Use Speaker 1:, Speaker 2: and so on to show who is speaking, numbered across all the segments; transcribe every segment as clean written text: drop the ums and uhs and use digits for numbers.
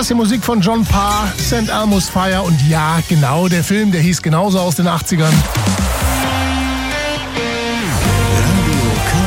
Speaker 1: Das ist die Musik von John Parr, St. Elmo's Fire. Und ja, genau, der Film, der hieß genauso aus den 80ern.
Speaker 2: Radio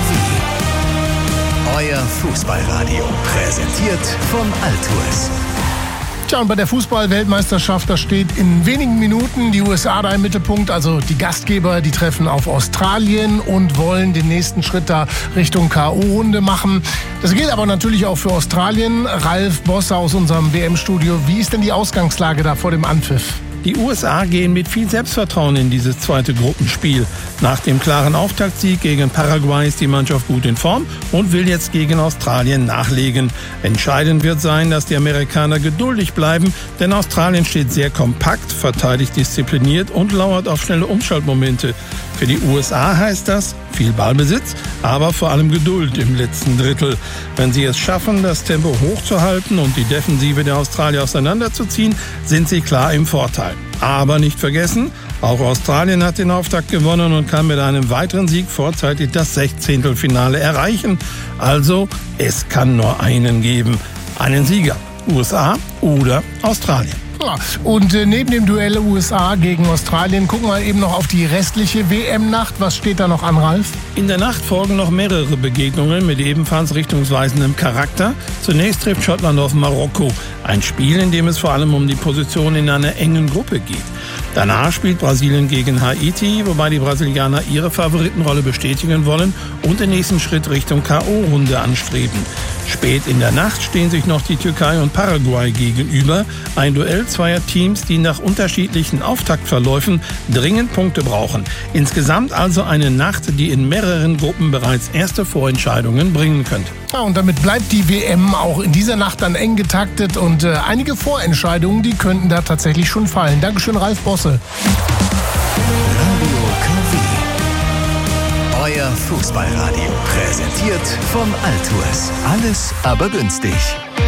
Speaker 2: KW. Euer Fußballradio. Präsentiert von Altues.
Speaker 1: Tja, und bei der Fußball-Weltmeisterschaft, da steht in wenigen Minuten die USA da im Mittelpunkt. Also die Gastgeber, die treffen auf Australien und wollen den nächsten Schritt da Richtung K.O.-Runde machen. Das gilt aber natürlich auch für Australien. Ralf Bosse aus unserem WM-Studio. Wie ist denn die Ausgangslage da vor dem Anpfiff?
Speaker 3: Die USA gehen mit viel Selbstvertrauen in dieses zweite Gruppenspiel. Nach dem klaren Auftaktsieg gegen Paraguay ist die Mannschaft gut in Form und will jetzt gegen Australien nachlegen. Entscheidend wird sein, dass die Amerikaner geduldig bleiben, denn Australien steht sehr kompakt, verteidigt diszipliniert und lauert auf schnelle Umschaltmomente. Für die USA heißt das viel Ballbesitz, aber vor allem Geduld im letzten Drittel. Wenn sie es schaffen, das Tempo hochzuhalten und die Defensive der Australier auseinanderzuziehen, sind sie klar im Vorteil. Aber nicht vergessen, auch Australien hat den Auftakt gewonnen und kann mit einem weiteren Sieg vorzeitig das 16. erreichen. Also, es kann nur einen geben. Einen Sieger. USA oder Australien.
Speaker 1: Ja, und neben dem Duell USA gegen Australien gucken wir eben noch auf die restliche WM-Nacht. Was steht da noch an, Ralf?
Speaker 3: In der Nacht folgen noch mehrere Begegnungen mit ebenfalls richtungsweisendem Charakter. Zunächst trifft Schottland auf Marokko. Ein Spiel, in dem es vor allem um die Position in einer engen Gruppe geht. Danach spielt Brasilien gegen Haiti, wobei die Brasilianer ihre Favoritenrolle bestätigen wollen und den nächsten Schritt Richtung K.O.-Runde anstreben. Spät in der Nacht stehen sich noch die Türkei und Paraguay gegenüber. Ein Duell zweier Teams, die nach unterschiedlichen Auftaktverläufen dringend Punkte brauchen. Insgesamt also eine Nacht, die in mehreren Gruppen bereits erste Vorentscheidungen bringen könnte.
Speaker 1: Ja, und damit bleibt die WM auch in dieser Nacht dann eng getaktet und einige Vorentscheidungen, die könnten da tatsächlich schon fallen. Dankeschön, Ralf Bosse.
Speaker 2: Radio KW. Euer Fußballradio. Präsentiert von Altues. Alles aber günstig.